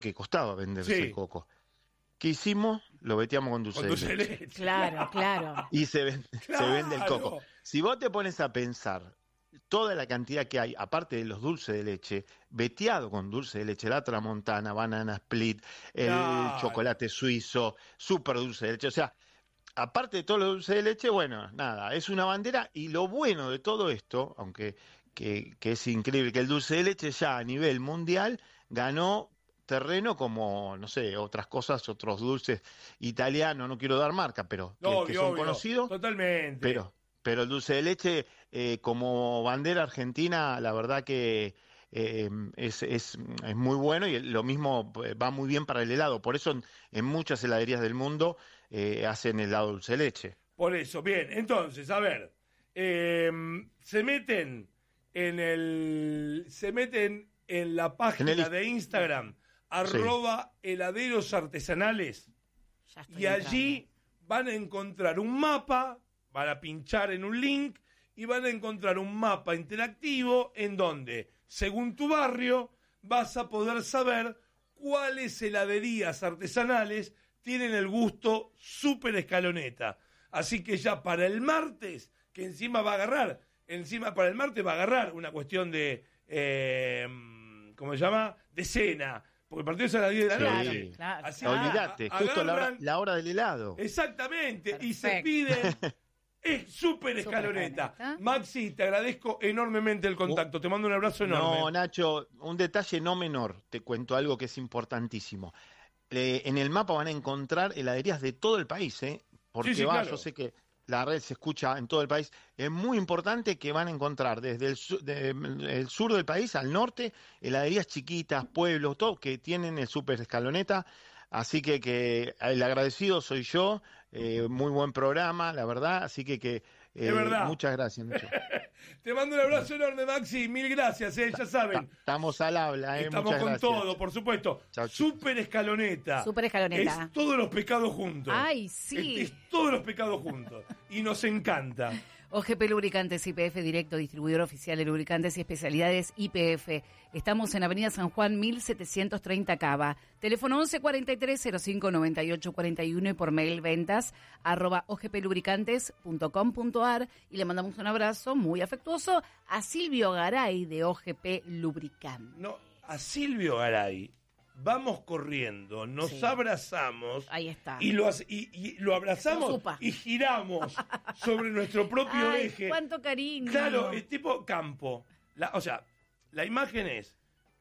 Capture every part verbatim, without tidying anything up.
que costaba venderse Sí. el coco. ¿Qué hicimos? Lo veteamos con dulce, Con dulce de de leche. leche. Claro, claro. Y se, ven- Claro. se vende el coco. Si vos te pones a pensar toda la cantidad que hay, aparte de los dulces de leche, veteado con dulce de leche, la tramontana, banana split, el Claro. chocolate suizo, super dulce de leche, o sea, aparte de todo lo dulce de leche, bueno, nada, es una bandera. Y lo bueno de todo esto, aunque que, que es increíble, que el dulce de leche ya a nivel mundial ganó terreno como, no sé, otras cosas, otros dulces italianos, no quiero dar marca, pero que, Obvio, que son obvio. conocidos, Totalmente. pero, pero el dulce de leche eh, como bandera argentina, la verdad que eh, es, es, es muy bueno, y lo mismo eh, va muy bien para el helado. Por eso en, en muchas heladerías del mundo eh, hacen helado dulce de leche. Por eso, bien, entonces, a ver, eh, se meten en el, se meten en la página En el- de Instagram, arroba heladeros artesanales, Ya estoy y allí van a encontrar un mapa, van a pinchar en un link y van a encontrar un mapa interactivo en donde, según tu barrio, vas a poder saber cuáles heladerías artesanales tienen el gusto súper escaloneta. Así que ya para el martes, que encima va a agarrar, encima para el martes va a agarrar una cuestión de, eh, ¿cómo se llama? De cena, porque el partido es a las diez de la Sí. noche. Claro. Así Ah, Olvídate, a- justo la hora, agarran- la hora del helado. Exactamente, y se Perfecto. piden. Es súper escaloneta. escaloneta. Maxi, te agradezco enormemente el contacto. Te mando un abrazo enorme. No, Nacho, un detalle no menor, te cuento algo que es importantísimo. Eh, en el mapa van a encontrar heladerías de todo el país, ¿eh? Porque Sí, sí, va, claro. yo sé que la red se escucha en todo el país. Es muy importante que van a encontrar desde el, su- de- el sur del país al norte, heladerías chiquitas, pueblos, todo, que tienen el súper escaloneta. Así que, que el agradecido soy yo, eh, muy buen programa, la verdad, así que, que eh, Es verdad. muchas gracias, Nacho. Te mando un abrazo enorme, Maxi. Mil gracias, eh, ya saben. Estamos al habla, eh, Estamos muchas con gracias. todo, por supuesto. Chau, chicos. Súper escaloneta. Súper escaloneta. Es todos los pecados juntos. Ay, sí. Es, es todos los pecados juntos. Y nos encanta. O G P Lubricantes I P F, directo distribuidor oficial de lubricantes y especialidades I P F. Estamos en Avenida San Juan mil setecientos treinta Cava. Teléfono once cuarenta y tres cero cinco noventa y ocho cuarenta y uno y por mail ventas arroba ogplubricantes punto com punto ar. Y le mandamos un abrazo muy afectuoso a Silvio Garay de O G P Lubricantes. No, a Silvio Garay. Vamos corriendo, nos Sí. abrazamos. Ahí está. Y lo, hace- y, y lo abrazamos Como supa. y giramos sobre nuestro propio Ay, eje. cuánto cariño. Claro, es tipo campo. La, o sea, la imagen es.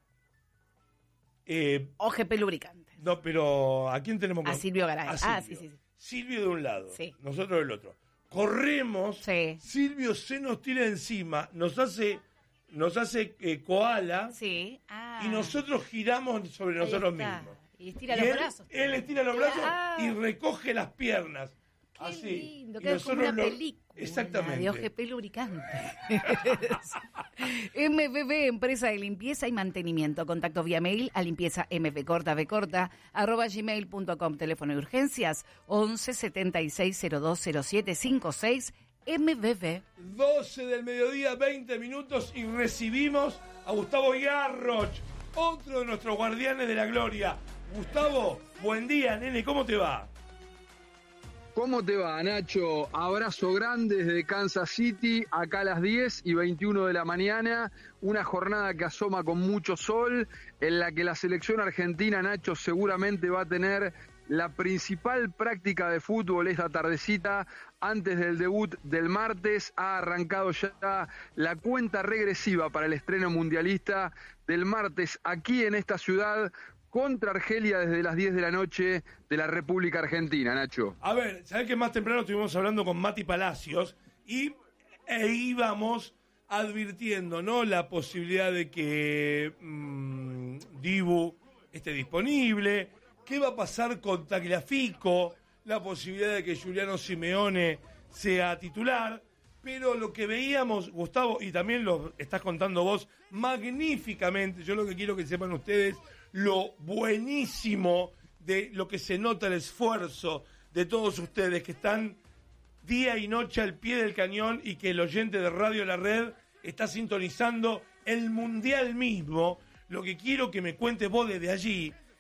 eh, O G P Lubricantes. no, pero ¿a quién tenemos A con- Silvio Garay. A Ah, Silvio. sí, sí, sí. Silvio de un lado, Sí. nosotros del otro. Corremos, Sí. Silvio se nos tira encima, nos hace, nos hace eh, koala Sí. Ah. y nosotros giramos sobre Ahí nosotros está. mismos. Y estira Y los él, brazos. él estira los brazos Ah. y recoge las piernas. Qué así. lindo, Y queda como una nosotros lo- película Exactamente. de O G P Lubricante. M V B, empresa de limpieza y mantenimiento. Contacto vía mail a limpieza mvcorta vcorta arroba gmail punto com. Teléfono de urgencias once setenta y seis cero dos cero siete cincuenta y seis. M V B. doce del mediodía, veinte minutos y recibimos a Gustavo Yarroch, otro de nuestros guardianes de la gloria. Gustavo, buen día, nene, ¿cómo te va? ¿Cómo te va, Nacho? Abrazo grande desde Kansas City, acá a las diez y veintiuno de la mañana, una jornada que asoma con mucho sol, en la que la selección argentina, Nacho, seguramente va a tener la principal práctica de fútbol esta tardecita, antes del debut del martes. Ha arrancado ya la cuenta regresiva para el estreno mundialista del martes aquí en esta ciudad, contra Argelia desde las diez de la noche de la República Argentina, Nacho. A ver, ¿sabés que más temprano estuvimos hablando con Mati Palacios y e íbamos advirtiendo, ¿no?, la posibilidad de que mmm, Dibu esté disponible, qué va a pasar con Tagliafico, la posibilidad de que Giuliano Simeone sea titular, pero lo que veíamos, Gustavo, y también lo estás contando vos magníficamente, yo lo que quiero que sepan ustedes, lo buenísimo de lo que se nota el esfuerzo de todos ustedes que están día y noche al pie del cañón y que el oyente de Radio La Red está sintonizando el Mundial mismo. Lo que quiero que me cuentes vos desde allí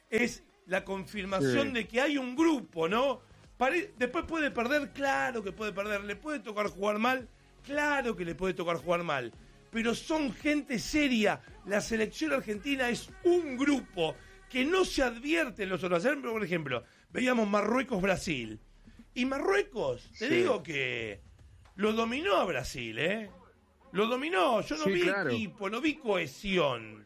es la confirmación sí. de que hay un grupo, ¿no? Pare- Después puede perder, claro que puede perder, le puede tocar jugar mal, claro que le puede tocar jugar mal, pero son gente seria. La selección argentina es un grupo que no se advierte en los otros. Por ejemplo, veíamos Marruecos-Brasil, y Marruecos, te sí. digo que lo dominó a Brasil, ¿eh? Lo dominó, yo no sí, vi claro. equipo, no vi cohesión.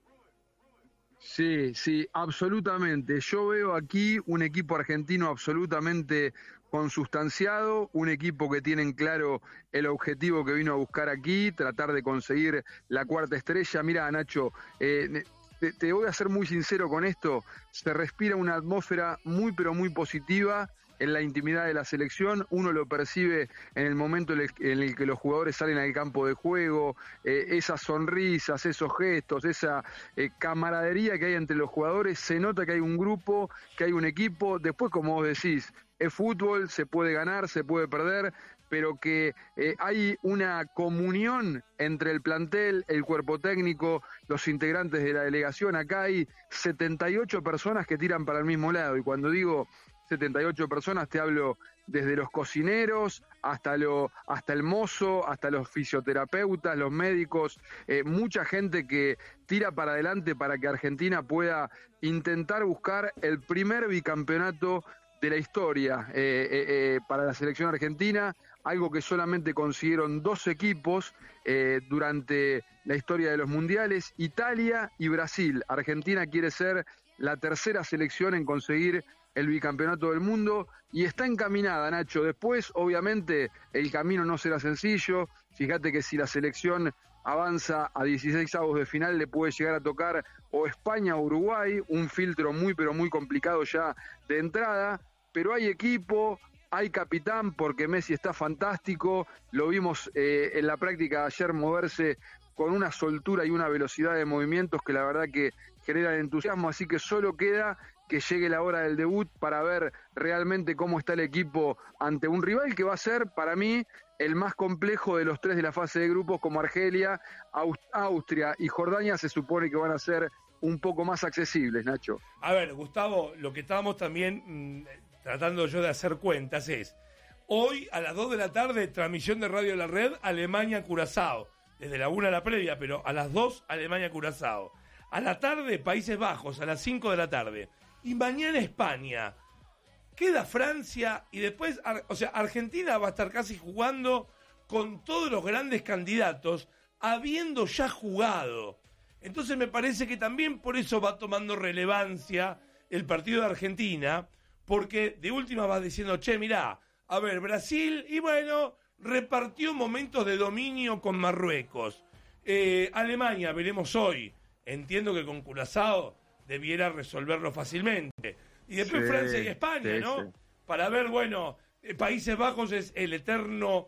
Sí, sí, absolutamente. Yo veo aquí un equipo argentino absolutamente consustanciado, un equipo que tienen claro el objetivo que vino a buscar aquí, tratar de conseguir la cuarta estrella. Mira, Nacho, eh, te, te voy a ser muy sincero con esto, se respira una atmósfera muy pero muy positiva en la intimidad de la selección, uno lo percibe en el momento en el que los jugadores salen al campo de juego, eh, esas sonrisas, esos gestos, esa eh, camaradería que hay entre los jugadores, se nota que hay un grupo, que hay un equipo. Después, como vos decís, es fútbol, se puede ganar, se puede perder, pero que eh, hay una comunión entre el plantel, el cuerpo técnico, los integrantes de la delegación. Acá hay setenta y ocho personas que tiran para el mismo lado, y cuando digo setenta y ocho personas, te hablo desde los cocineros hasta lo hasta el mozo, hasta los fisioterapeutas, los médicos, eh, mucha gente que tira para adelante para que Argentina pueda intentar buscar el primer bicampeonato de la historia eh, eh, eh, para la selección argentina, algo que solamente consiguieron dos equipos eh, durante la historia de los mundiales, Italia y Brasil. Argentina quiere ser la tercera selección en conseguir el bicampeonato del mundo y está encaminada, Nacho. Después, obviamente, el camino no será sencillo. Fíjate que si la selección avanza a dieciséis avos de final, le puede llegar a tocar o España o Uruguay, un filtro muy pero muy complicado ya de entrada, pero hay equipo, hay capitán, porque Messi está fantástico, lo vimos eh, en la práctica ayer moverse con una soltura y una velocidad de movimientos que la verdad que generan entusiasmo, así que solo queda que llegue la hora del debut para ver realmente cómo está el equipo ante un rival que va a ser, para mí, el más complejo de los tres de la fase de grupos, como Argelia, Aust- Austria y Jordania se supone que van a ser un poco más accesibles, Nacho. A ver, Gustavo, lo que estábamos también mmm, tratando yo de hacer cuentas es, hoy a las dos de la tarde, transmisión de Radio La Red, Alemania-Curazao, desde la una a la previa, pero a las dos, Alemania-Curazao. A la tarde, Países Bajos, a las cinco de la tarde. Y mañana España. Queda Francia y después, o sea, Argentina va a estar casi jugando con todos los grandes candidatos, habiendo ya jugado. Entonces me parece que también por eso va tomando relevancia el partido de Argentina, porque de última vas diciendo, che, mirá, a ver, Brasil, y bueno, repartió momentos de dominio con Marruecos. Eh, Alemania, veremos hoy. Entiendo que con Curazao debiera resolverlo fácilmente. Y después sí, Francia y España, sí, ¿no? Sí. Para ver, bueno, eh, Países Bajos es el eterno,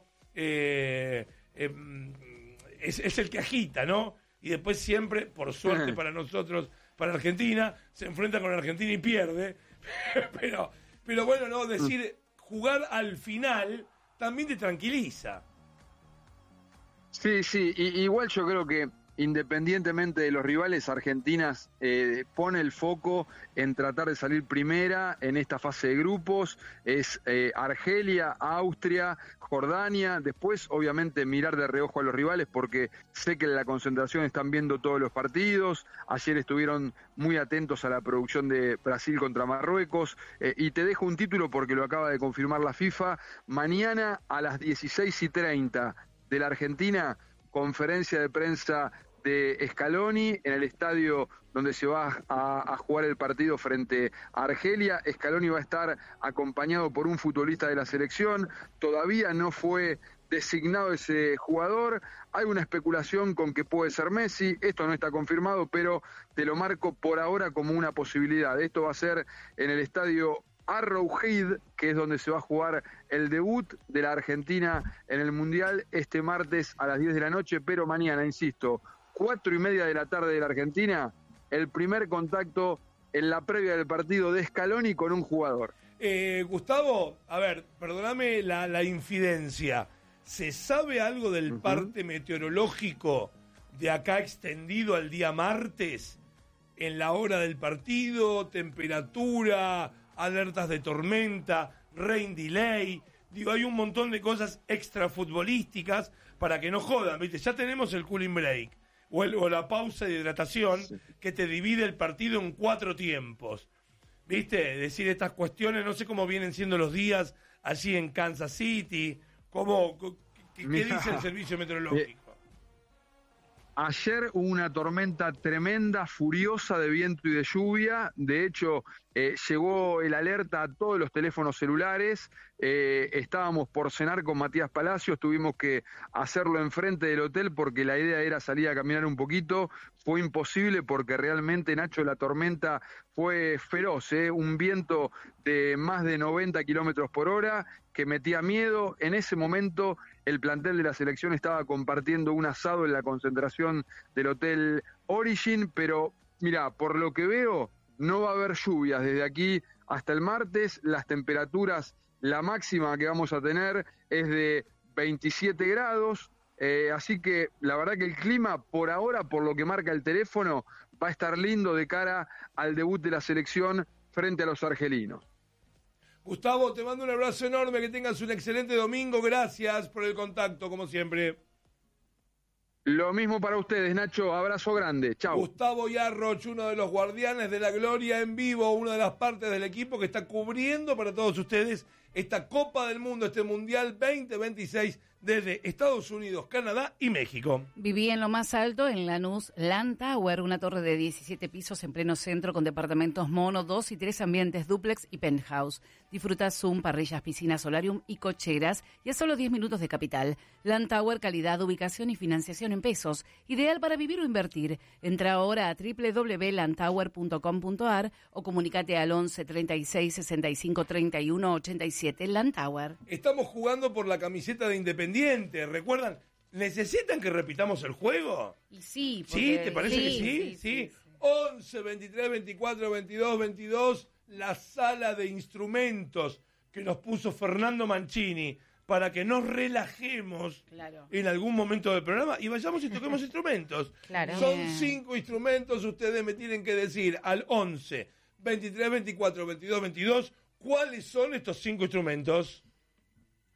eh, eh, es, es el que agita, ¿no? Y después siempre, por suerte para nosotros, para Argentina, se enfrenta con Argentina y pierde. pero, pero bueno, no, decir, jugar al final también te tranquiliza. Sí, sí, y, igual yo creo que independientemente de los rivales, Argentina eh, pone el foco en tratar de salir primera en esta fase de grupos. Es eh, Argelia, Austria, Jordania. Después, obviamente, mirar de reojo a los rivales, porque sé que en la concentración están viendo todos los partidos. Ayer estuvieron muy atentos a la producción de Brasil contra Marruecos. Eh, y te dejo un título porque lo acaba de confirmar la FIFA. Mañana a las dieciséis y treinta de la Argentina, conferencia de prensa de Scaloni en el estadio donde se va a, a jugar el partido frente a Argelia. Scaloni va a estar acompañado por un futbolista de la selección. Todavía no fue designado ese jugador. Hay una especulación con que puede ser Messi. Esto no está confirmado, pero te lo marco por ahora como una posibilidad. Esto va a ser en el estadio Arrowhead, que es donde se va a jugar el debut de la Argentina en el Mundial este martes a las diez de la noche, pero mañana, insisto, cuatro y media de la tarde de la Argentina, el primer contacto en la previa del partido de Scaloni con un jugador. Eh, Gustavo, a ver, perdóname la, la infidencia, ¿se sabe algo del uh-huh. parte meteorológico de acá extendido al día martes? en la hora del partido, temperatura, alertas de tormenta, rain delay. Digo, hay un montón de cosas extrafutbolísticas para que no jodan, ¿viste? Ya tenemos el cooling break o, el, o la pausa de hidratación sí. que te divide el partido en cuatro tiempos. ¿Viste? Decir estas cuestiones, no sé cómo vienen siendo los días allí en Kansas City, cómo, ¿qué, qué dice el servicio meteorológico? Ayer hubo una tormenta tremenda, furiosa de viento y de lluvia. De hecho, eh, llegó el alerta a todos los teléfonos celulares. Eh, estábamos por cenar con Matías Palacios, tuvimos que hacerlo enfrente del hotel porque la idea era salir a caminar un poquito. Fue imposible porque realmente, Nacho, la tormenta fue feroz, ¿eh? Un viento de más de noventa kilómetros por hora que metía miedo. En ese momento el plantel de la selección estaba compartiendo un asado en la concentración del Hotel Origin, pero mira, por lo que veo, no va a haber lluvias desde aquí hasta el martes. Las temperaturas, la máxima que vamos a tener es de veintisiete grados, eh, así que la verdad que el clima por ahora, por lo que marca el teléfono, va a estar lindo de cara al debut de la selección frente a los argelinos. Gustavo, te mando un abrazo enorme, que tengas un excelente domingo, gracias por el contacto, como siempre. Lo mismo para ustedes, Nacho, abrazo grande, chau. Gustavo Yarroch, uno de los guardianes de la gloria en vivo, una de las partes del equipo que está cubriendo para todos ustedes esta Copa del Mundo, este Mundial veinte veintiséis desde Estados Unidos, Canadá y México. Viví en lo más alto, en Lanús, Land Tower, una torre de diecisiete pisos en pleno centro con departamentos mono, dos y tres ambientes dúplex y penthouse. Disfruta Zoom, parrillas, piscinas, solarium y cocheras y a solo diez minutos de Capital. Land Tower, calidad, ubicación y financiación en pesos. Ideal para vivir o invertir. Entra ahora a doble u doble u doble u punto land tower punto com punto a r o comunícate al once treinta y seis sesenta y cinco treinta y uno ochenta y siete. Land Tower. Estamos jugando por la camiseta de Independiente. ¿Recuerdan? ¿Necesitan que repitamos el juego? Y sí, porque... ¿Sí? ¿Te parece sí, que sí? Sí, sí, sí. sí. once, veintitrés, veinticuatro, veintidós, veintidós, la sala de instrumentos que nos puso Fernando Mancini para que nos relajemos claro. en algún momento del programa y vayamos y toquemos instrumentos. Claro. Son cinco instrumentos, ustedes me tienen que decir al once, veintitrés, veinticuatro, veintidós, veintidós, ¿cuáles son estos cinco instrumentos?